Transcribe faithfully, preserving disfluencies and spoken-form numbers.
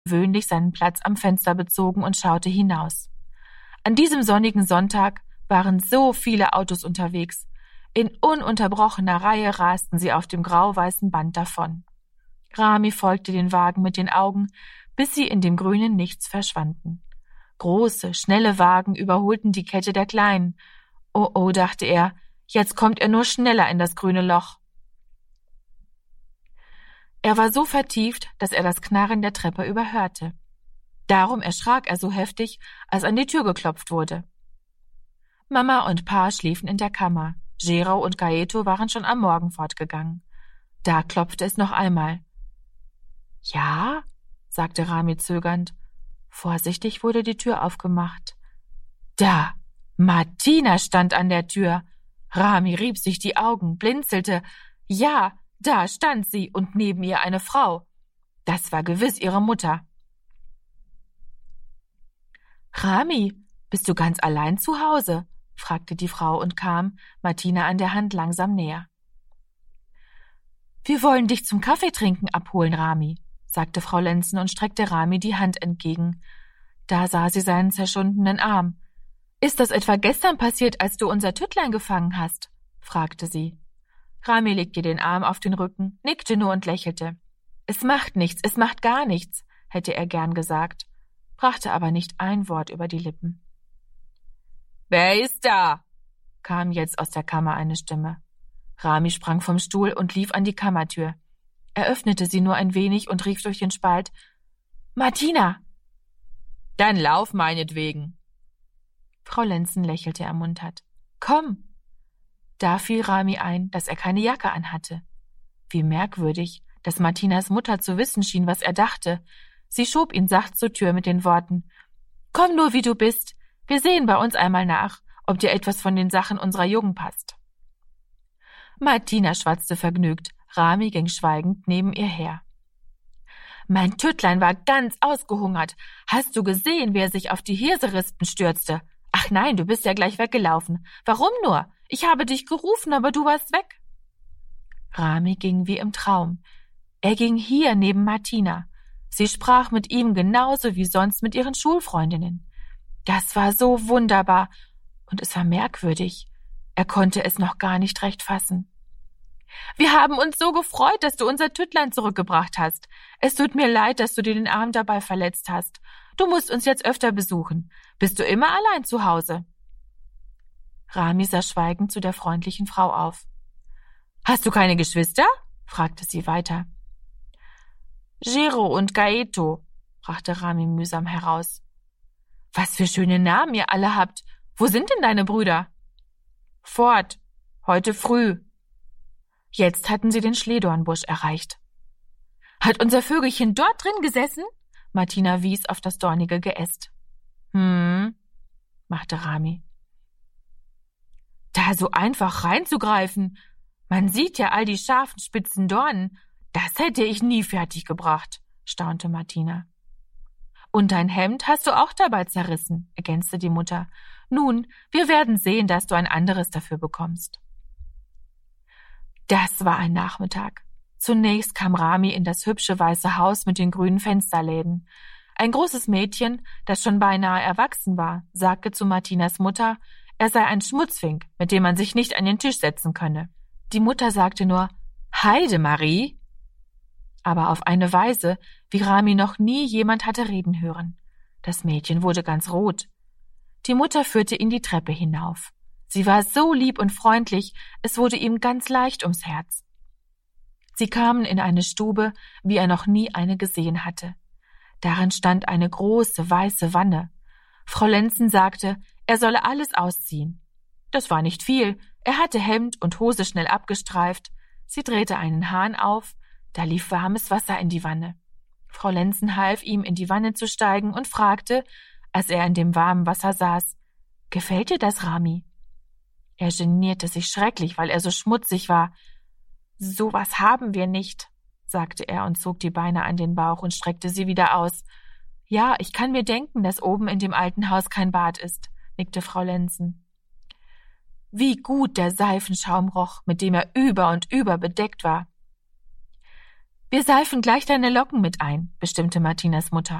gewöhnlich seinen Platz am Fenster bezogen und schaute hinaus. An diesem sonnigen Sonntag waren so viele Autos unterwegs. In ununterbrochener Reihe rasten sie auf dem grau-weißen Band davon. Rami folgte den Wagen mit den Augen, bis sie in dem grünen Nichts verschwanden. Große, schnelle Wagen überholten die Kette der kleinen. Oh, oh, dachte er, jetzt kommt er nur schneller in das grüne Loch. Er war so vertieft, dass er das Knarren der Treppe überhörte. Darum erschrak er so heftig, als an die Tür geklopft wurde. Mama und Pa schliefen in der Kammer. Gero und Gaeto waren schon am Morgen fortgegangen. Da klopfte es noch einmal. »Ja?« sagte Rami zögernd. Vorsichtig wurde die Tür aufgemacht. Da! Martina stand an der Tür. Rami rieb sich die Augen, blinzelte. Ja, da stand sie und neben ihr eine Frau. Das war gewiss ihre Mutter. »Rami, bist du ganz allein zu Hause?« fragte die Frau und kam, Martina an der Hand, langsam näher. »Wir wollen dich zum Kaffeetrinken abholen, Rami«, sagte Frau Lenzen und streckte Rami die Hand entgegen. Da sah sie seinen zerschundenen Arm. »Ist das etwa gestern passiert, als du unser Tüttlein gefangen hast?« fragte sie. Rami legte den Arm auf den Rücken, nickte nur und lächelte. »Es macht nichts, es macht gar nichts«, hätte er gern gesagt, brachte aber nicht ein Wort über die Lippen. »Wer ist da?« kam jetzt aus der Kammer eine Stimme. Rami sprang vom Stuhl und lief an die Kammertür. Er öffnete sie nur ein wenig und rief durch den Spalt, »Martina!« »Dann lauf meinetwegen!« Frau Lenzen lächelte ermuntert. »Komm!« Da fiel Rami ein, dass er keine Jacke anhatte. Wie merkwürdig, dass Martinas Mutter zu wissen schien, was er dachte. Sie schob ihn sacht zur Tür mit den Worten, »Komm nur, wie du bist. Wir sehen bei uns einmal nach, ob dir etwas von den Sachen unserer Jungen passt.« Martina schwatzte vergnügt. Rami ging schweigend neben ihr her. »Mein Tüttlein war ganz ausgehungert. Hast du gesehen, wie er sich auf die Hirserispen stürzte? Ach nein, du bist ja gleich weggelaufen. Warum nur? Ich habe dich gerufen, aber du warst weg.« Rami ging wie im Traum. Er ging hier neben Martina. Sie sprach mit ihm genauso wie sonst mit ihren Schulfreundinnen. Das war so wunderbar und es war merkwürdig. Er konnte es noch gar nicht recht fassen. »Wir haben uns so gefreut, dass du unser Tüttlein zurückgebracht hast. Es tut mir leid, dass du dir den Arm dabei verletzt hast. Du musst uns jetzt öfter besuchen. Bist du immer allein zu Hause?« Rami sah schweigend zu der freundlichen Frau auf. »Hast du keine Geschwister?« fragte sie weiter. »Gero und Gaeto«, brachte Rami mühsam heraus. »Was für schöne Namen ihr alle habt. Wo sind denn deine Brüder?« »Fort. Heute früh.« Jetzt hatten sie den Schlehdornbusch erreicht. »Hat unser Vögelchen dort drin gesessen?« Martina wies auf das dornige Geäst. »Hm«, machte Rami. »Da so einfach reinzugreifen. Man sieht ja all die scharfen, spitzen Dornen. Das hätte ich nie fertiggebracht«, staunte Martina. »Und dein Hemd hast du auch dabei zerrissen«, ergänzte die Mutter. »Nun, wir werden sehen, dass du ein anderes dafür bekommst.« Das war ein Nachmittag. Zunächst kam Rami in das hübsche weiße Haus mit den grünen Fensterläden. Ein großes Mädchen, das schon beinahe erwachsen war, sagte zu Martinas Mutter, er sei ein Schmutzfink, mit dem man sich nicht an den Tisch setzen könne. Die Mutter sagte nur, »Heide, Marie«, aber auf eine Weise, wie Rami noch nie jemand hatte reden hören. Das Mädchen wurde ganz rot. Die Mutter führte ihn die Treppe hinauf. Sie war so lieb und freundlich, es wurde ihm ganz leicht ums Herz. Sie kamen in eine Stube, wie er noch nie eine gesehen hatte. Darin stand eine große, weiße Wanne. Frau Lenzen sagte, er solle alles ausziehen. Das war nicht viel, er hatte Hemd und Hose schnell abgestreift. Sie drehte einen Hahn auf, da lief warmes Wasser in die Wanne. Frau Lenzen half ihm, in die Wanne zu steigen und fragte, als er in dem warmen Wasser saß, »Gefällt dir das, Rami?« Er genierte sich schrecklich, weil er so schmutzig war. »So was haben wir nicht«, sagte er und zog die Beine an den Bauch und streckte sie wieder aus. »Ja, ich kann mir denken, dass oben in dem alten Haus kein Bad ist«, nickte Frau Lenzen. Wie gut der Seifenschaum roch, mit dem er über und über bedeckt war. Wir seifen gleich deine Locken mit ein, bestimmte Martinas Mutter.